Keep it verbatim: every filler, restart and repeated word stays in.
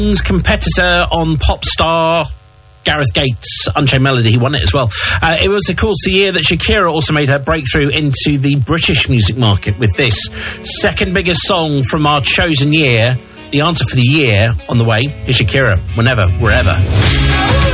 competitor on Popstar, Gareth Gates, Unchained Melody, he won it as well. Uh, it was, of course, the year that Shakira also made her breakthrough into the British music market with this second biggest song from our chosen year. The answer for the year on the way is Shakira, Whenever, Wherever.